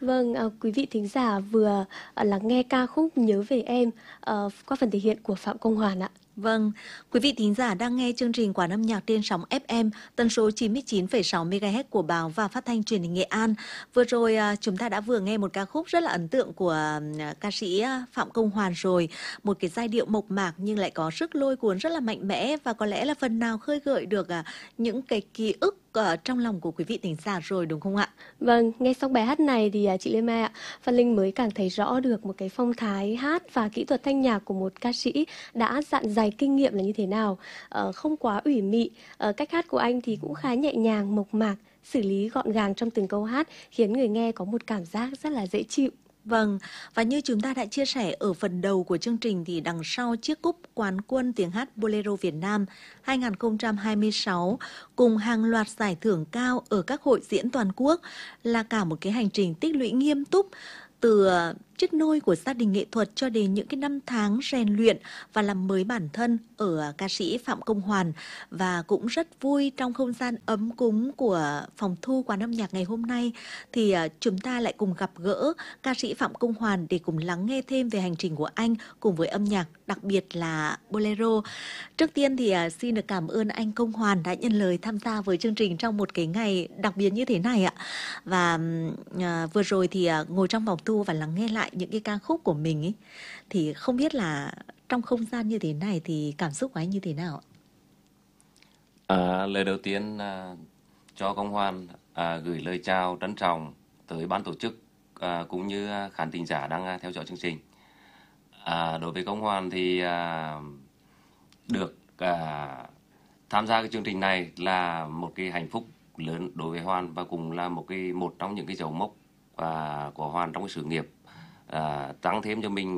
Vâng, quý vị thính giả vừa lắng nghe ca khúc Nhớ về em qua phần thể hiện của Phạm Công Hoàn ạ. Vâng, quý vị thính giả đang nghe chương trình Quán âm nhạc trên sóng FM tần số 99,6 MHz của Báo và Phát thanh Truyền hình Nghệ An. Vừa rồi chúng ta đã vừa nghe một ca khúc rất là ấn tượng của ca sĩ Phạm Công Hoàn rồi. Một cái giai điệu mộc mạc nhưng lại có sức lôi cuốn rất là mạnh mẽ, và có lẽ là phần nào khơi gợi được những cái ký ức trong lòng của quý vị thính giả rồi, đúng không ạ? Vâng, nghe xong bài hát này thì chị Lê Mai ạ, Phan Linh mới càng thấy rõ được một cái phong thái hát và kỹ thuật thanh nhạc của một ca sĩ đã dặn dày kinh nghiệm là như thế nào. Không quá ủy mị, cách hát của anh thì cũng khá nhẹ nhàng, mộc mạc, xử lý gọn gàng trong từng câu hát, khiến người nghe có một cảm giác rất là dễ chịu. Vâng, và như chúng ta đã chia sẻ ở phần đầu của chương trình thì đằng sau chiếc cúp quán quân tiếng hát Bolero Việt Nam 2026 cùng hàng loạt giải thưởng cao ở các hội diễn toàn quốc là cả một cái hành trình tích lũy nghiêm túc, từ chiếc nôi của gia đình nghệ thuật cho đến những cái năm tháng rèn luyện và làm mới bản thân ở ca sĩ Phạm Công Hoàn. Và cũng rất vui trong không gian ấm cúng của phòng thu Quán âm nhạc ngày hôm nay thì chúng ta lại cùng gặp gỡ ca sĩ Phạm Công Hoàn để cùng lắng nghe thêm về hành trình của anh cùng với âm nhạc, đặc biệt là Bolero. Trước tiên thì xin được cảm ơn anh Công Hoàn đã nhận lời tham gia với chương trình trong một cái ngày đặc biệt như thế này ạ. Và vừa rồi thì ngồi trong phòng thu và lắng nghe lại những cái ca khúc của mình ấy, thì không biết là trong không gian như thế này thì cảm xúc của anh như thế nào ạ? Lời đầu tiên cho Công Hoàn gửi lời chào trân trọng tới ban tổ chức cũng như khán thính giả đang theo dõi chương trình. Đối với Công Hoàn thì được tham gia cái chương trình này là một cái hạnh phúc lớn đối với Hoàn, và cũng là một trong những cái dấu mốc của Hoàn trong cái sự nghiệp, tăng thêm cho mình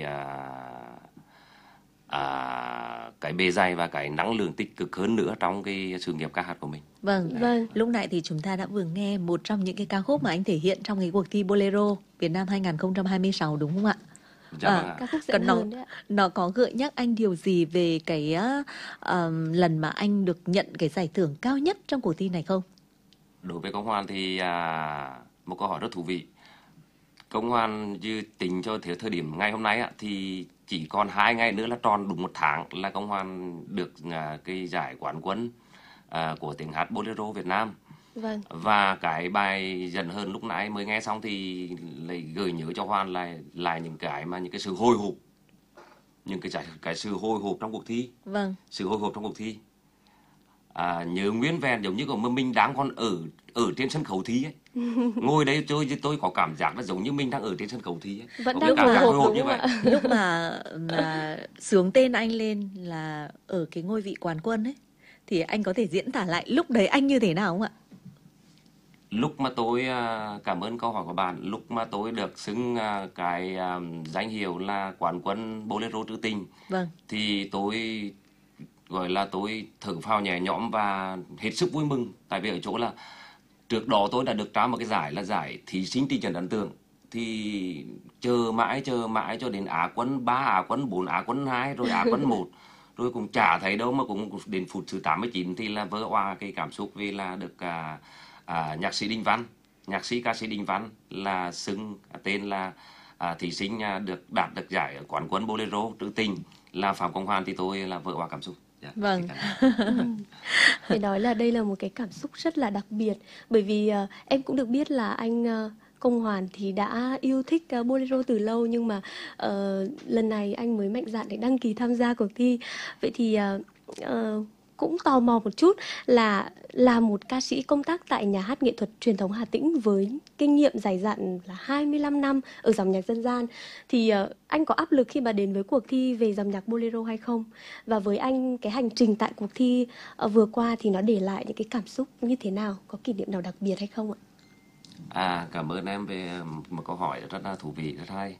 cái bề dày và cái năng lượng tích cực hơn nữa trong cái sự nghiệp ca hát của mình. Vâng, lúc nãy thì chúng ta đã vừa nghe một trong những cái ca khúc mà anh thể hiện trong cái cuộc thi Bolero Việt Nam 2026, đúng không ạ? Dạ vâng ạ. Ca khúc dễ hơn đấy ạ. Nó có gợi nhắc anh điều gì về cái lần mà anh được nhận cái giải thưởng cao nhất trong cuộc thi này không? Đối với Công Hoàn thì một câu hỏi rất thú vị. Công Hoàn như tính cho thời điểm ngày hôm nay thì chỉ còn 2 ngày nữa là tròn đúng 1 tháng là Công Hoàn được cái giải quán quân của tiếng hát Bolero Việt Nam. Vâng. Và cái bài dần hơn lúc nãy mới nghe xong thì lại gợi nhớ cho Hoàn lại những cái sự hồi hộp, những cái sự hồi hộp trong cuộc thi. Vâng. Sự hồi hộp trong cuộc thi. Nhớ nguyên vẹn giống như mà mình đang còn ở trên sân khấu thi ấy. Ngồi đây tôi có cảm giác là giống như mình đang ở trên sân khấu thi ấy. Vẫn Có đang cảm giác hồi hồi hộp hộp như đúng vậy. không ạ? Lúc mà sướng tên anh lên là ở cái ngôi vị quán quân ấy, thì anh có thể diễn tả lại lúc đấy anh như thế nào không ạ? Lúc mà tôi cảm ơn câu hỏi của bạn. Lúc mà tôi được xưng cái danh hiệu là quán quân Bolero trữ tình, Vâng. thì tôi gọi là tôi thở phào nhẹ nhõm và hết sức vui mừng. Tại vì ở chỗ là trước đó tôi đã được trao một cái giải là giải thí sinh trình diễn ấn tượng, thì chờ mãi cho đến Á quân 3, Á quân 4, Á quân 2 rồi Á quân 1 rồi cũng chả thấy đâu, mà cũng đến phút thứ 89 thì là vỡ òa cái cảm xúc vì là được nhạc sĩ Đình Văn, ca sĩ Đình Văn là xưng tên là thí sinh đạt được giải quán quân Bolero trữ tình là Phạm Công Hoàn, thì tôi là vỡ òa cảm xúc. Vâng. Phải nói là đây là một cái cảm xúc rất là đặc biệt, bởi vì em cũng được biết là anh Công Hoàn thì đã yêu thích Bolero từ lâu, nhưng mà lần này anh mới mạnh dạn để đăng ký tham gia cuộc thi. Vậy thì cũng tò mò một chút là một ca sĩ công tác tại nhà hát nghệ thuật truyền thống Hà Tĩnh với kinh nghiệm dày dặn là 25 năm ở dòng nhạc dân gian, thì anh có áp lực khi mà đến với cuộc thi về dòng nhạc Bolero hay không? Và với anh, cái hành trình tại cuộc thi vừa qua thì nó để lại những cái cảm xúc như thế nào? Có kỷ niệm nào đặc biệt hay không ạ? Cảm ơn em về một câu hỏi rất là thú vị, rất hay.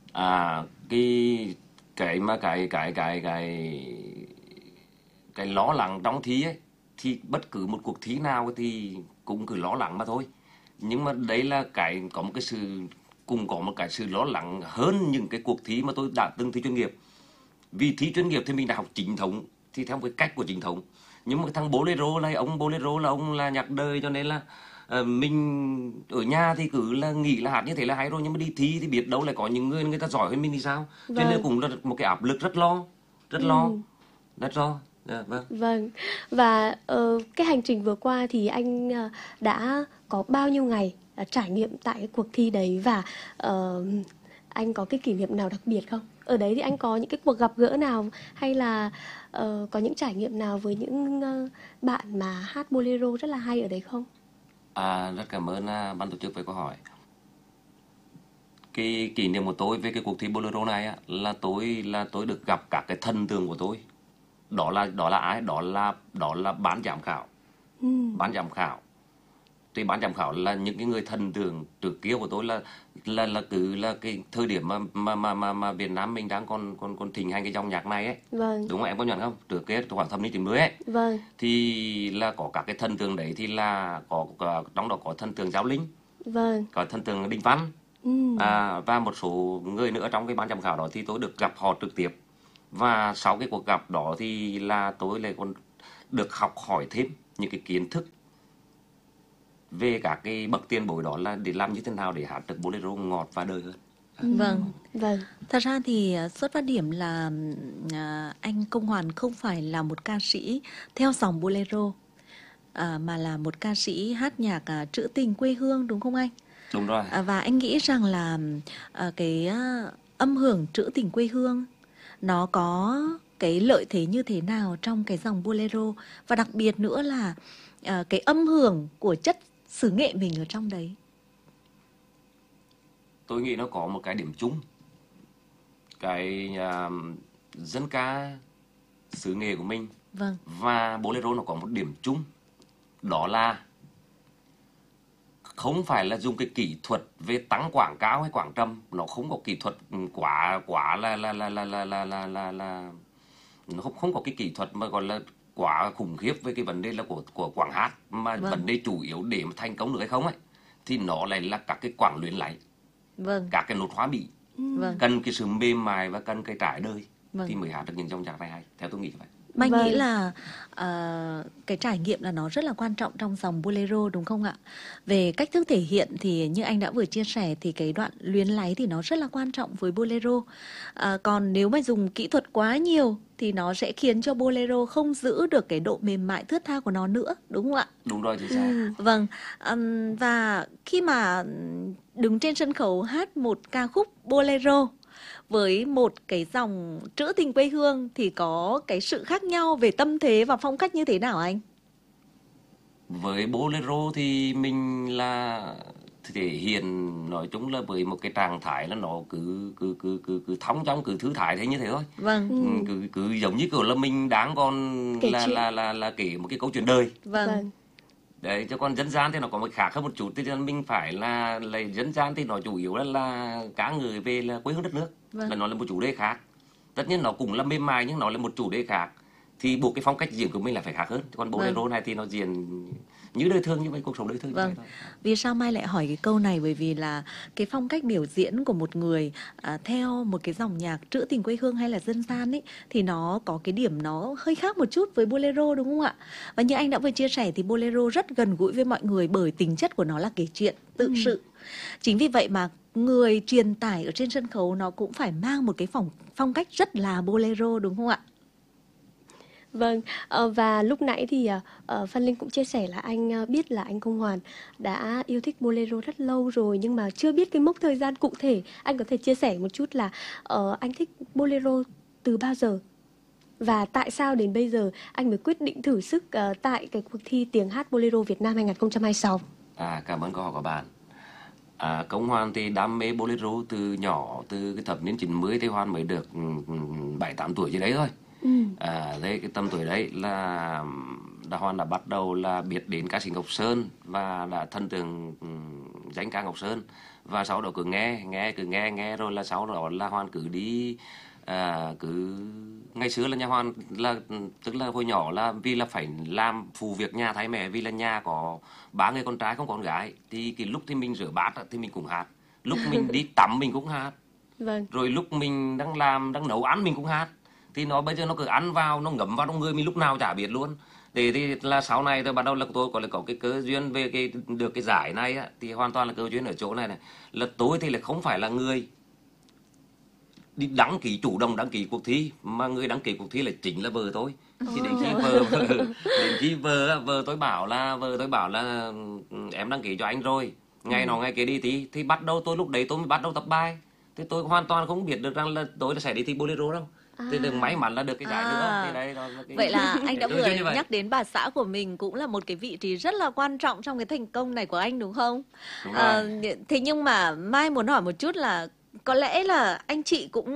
Cái lo lắng trong thi ấy, thì bất cứ một cuộc thi nào thì cũng cứ lo lắng mà thôi. Nhưng mà đấy là có một cái sự lo lắng hơn những cái cuộc thi mà tôi đã từng thi chuyên nghiệp. Vì thi chuyên nghiệp thì mình đã học chính thống, thì theo cái cách của chính thống. Nhưng mà thằng Bolero này, ông Bolero là ông là nhạc đời, cho nên là mình ở nhà thì cứ là nghĩ là hát như thế là hay rồi, nhưng mà đi thi thì biết đâu lại có những người ta giỏi hơn mình thì sao. Cho nên Vâng. cũng là một cái áp lực rất lo, rất lo, rất lo. Dạ, vâng. Vâng. Và cái hành trình vừa qua thì anh đã có bao nhiêu ngày trải nghiệm tại cái cuộc thi đấy, và anh có cái kỷ niệm nào đặc biệt không? Ở đấy thì anh có những cái cuộc gặp gỡ nào, hay là có những trải nghiệm nào với những bạn mà hát bolero rất là hay ở đấy không? Rất cảm ơn ban tổ chức về câu hỏi. Cái kỷ niệm của tôi về cái cuộc thi bolero này á, là tôi được gặp các cái thần tượng của tôi. Đó là ai? Đó là ban giám khảo. Ban giám khảo. Thì ban giám khảo là những cái người thần tượng trước kia của tôi, là cái thời điểm mà Việt Nam mình đang còn thịnh hành cái dòng nhạc này ấy. Vâng. Đúng không, em có nhận không? Trước kia khoảng thập niên 90 ấy. Vâng. Thì là có các cái thần tượng đấy, thì là trong đó có thần tượng Giao Linh, Vâng. có thần tượng Đinh Văn, và một số người nữa trong cái ban giám khảo đó thì tôi được gặp họ trực tiếp. Và sau cái cuộc gặp đó thì là tôi lại còn được học hỏi thêm những cái kiến thức về các cái bậc tiền bối đó, là để làm như thế nào để hát được bolero ngọt và đời hơn. Vâng. Vâng. Thật ra thì xuất phát điểm là anh Công Hoàn không phải là một ca sĩ theo dòng bolero, mà là một ca sĩ hát nhạc trữ tình quê hương, đúng không anh? Đúng rồi. Và anh nghĩ rằng là cái âm hưởng trữ tình quê hương nó có cái lợi thế như thế nào trong cái dòng bolero, và đặc biệt nữa là cái âm hưởng của chất xứ nghệ mình ở trong đấy. Tôi nghĩ nó có một cái điểm chung. Cái dân ca xứ nghệ của mình Vâng. và bolero nó có một điểm chung. Đó là không phải là dùng cái kỹ thuật về tăng quảng cao hay quảng trầm. Nó không có kỹ thuật quá là nó không có cái kỹ thuật mà gọi là quá khủng khiếp với cái vấn đề là của quảng hát. Mà vấn đề chủ yếu để mà thành công được hay không ấy, thì nó lại là các cái quảng luyện láy, Vâng. các cái nốt hóa bị. Vâng. Cần cái sự mềm mại và cần cái trải đời, Vâng. thì mới hát được những dòng nhạc này hay. Theo tôi nghĩ như vậy. Mà anh nghĩ Vâng. là cái trải nghiệm là nó rất là quan trọng trong dòng bolero, đúng không ạ? Về cách thức thể hiện thì như anh đã vừa chia sẻ thì cái đoạn luyến láy thì nó rất là quan trọng với bolero. Còn nếu mà dùng kỹ thuật quá nhiều thì nó sẽ khiến cho bolero không giữ được cái độ mềm mại thướt tha của nó nữa, đúng không ạ? Đúng rồi, chính xác. Vâng, và khi mà đứng trên sân khấu hát một ca khúc bolero với một cái dòng trữ tình quê hương thì có cái sự khác nhau về tâm thế và phong cách như thế nào anh? Với bolero thì mình là thể hiện, nói chung là với một cái trạng thái là nó cứ thong dong, cứ thư thái thế như thế thôi. Vâng. Cứ giống như kiểu là mình đang còn Kể chuyện. là kể một cái câu chuyện đời. Vâng. Vâng. Đấy, cho còn dân gian thì nó có một khác hơn một chút, thì mình phải là dân gian thì nó chủ yếu là cá người về là quê hương đất nước. Vâng. Là nó là một chủ đề khác. Tất nhiên nó cũng là mềm mại nhưng nó là một chủ đề khác, thì buộc cái phong cách diễn của mình là phải khác hơn. Còn bolero này thì nó diễn như đời thường, như vậy, cuộc sống đời thường. Vâng. Như vậy thôi. Vì sao Mai lại hỏi cái câu này? Bởi vì là cái phong cách biểu diễn của một người theo một cái dòng nhạc trữ tình quê hương hay là dân gian ấy, thì nó có cái điểm nó hơi khác một chút với bolero, đúng không ạ? Và như anh đã vừa chia sẻ thì bolero rất gần gũi với mọi người bởi tính chất của nó là kể chuyện, tự sự. Chính vì vậy mà người truyền tải ở trên sân khấu nó cũng phải mang một cái phong cách rất là bolero, đúng không ạ? Vâng, và lúc nãy thì Phan Linh cũng chia sẻ là anh biết là anh Công Hoàn đã yêu thích bolero rất lâu rồi, nhưng mà chưa biết cái mốc thời gian cụ thể. Anh có thể chia sẻ một chút là anh thích bolero từ bao giờ? Và tại sao đến bây giờ anh mới quyết định thử sức tại cái cuộc thi tiếng hát bolero Việt Nam 2026? Cảm ơn câu hỏi của bạn. Công Hoàn thì đam mê bolero từ nhỏ, từ cái thập niên 90 thì Hoàn mới được 7-8 tuổi gì đấy thôi. Thế cái tầm tuổi đấy là Hoàn đã bắt đầu là biết đến ca sĩ Ngọc Sơn và đã thân tượng danh ca Ngọc Sơn, và sau đó cứ nghe rồi là sau đó là Hoàn cứ đi, cứ ngày xưa là nhà Hoàn là tức là hồi nhỏ là vì là phải làm phụ việc nhà thay mẹ, vì là nhà có 3 người con trai không con gái, thì cái lúc thì mình rửa bát thì mình cũng hát, lúc mình đi tắm mình cũng hát, Vâng. rồi lúc mình đang nấu ăn mình cũng hát. Thì nó bây giờ nó cứ ăn vào, nó ngấm vào trong người mình lúc nào chả biết luôn. Thế thì là sau này tôi bắt đầu là tôi có cái cơ duyên về cái được cái giải này á, thì hoàn toàn là cơ duyên ở chỗ này này, là tôi thì là không phải là người đi đăng ký, chủ động đăng ký cuộc thi, mà người đăng ký cuộc thi là chính là vợ tôi. Thì đến khi vợ tôi bảo là em đăng ký cho anh rồi, ngày nào ngày kia đi thi, thì bắt đầu lúc đấy tôi mới bắt đầu tập bài, thì tôi hoàn toàn không biết được rằng là tôi là sẽ đi thi bolero đâu. Thì được may mắn là được cái giải nữa. Thì đấy, đó là Vậy là anh đã cái vừa cơ duyên như vậy. nhắc đến bà xã của mình cũng là một cái vị trí rất là quan trọng trong cái thành công này của anh đúng không? Đúng Thế nhưng mà Mai muốn hỏi một chút là có lẽ là anh chị cũng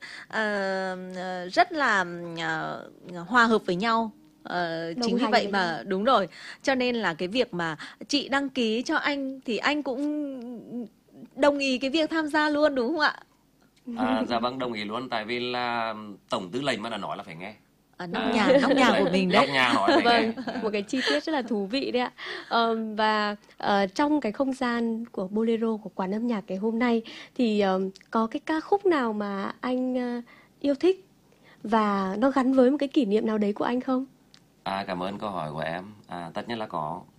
rất là hòa hợp với nhau. Đồng Chính vì hành vậy với mà đúng rồi, cho nên là cái việc mà chị đăng ký cho anh thì anh cũng đồng ý cái việc tham gia luôn đúng không ạ? Dạ vâng, đồng ý luôn, tại vì là tổng tư lệnh mà đã nói là phải nghe. Nóc nhà của mình đấy. Nóc nhà nói phải Vâng, nghe. một cái chi tiết rất là thú vị đấy ạ. Và trong cái không gian của Bolero của quán âm nhạc ngày hôm nay thì có cái ca khúc nào mà anh yêu thích và nó gắn với một cái kỷ niệm nào đấy của anh không? Cảm ơn câu hỏi của em. Tất nhiên là có.